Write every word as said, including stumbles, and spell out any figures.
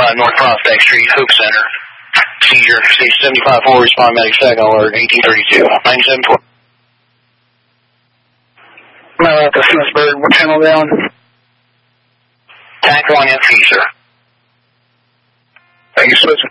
North Prospect Street, Hope Center. Seizure, stage seventy-five four, respond medic second alert, eighteen thirty-two, ninety-seven twelve. I'm at the Smithsburg, what channel down? Tank one and seizure. Thank you, Smith.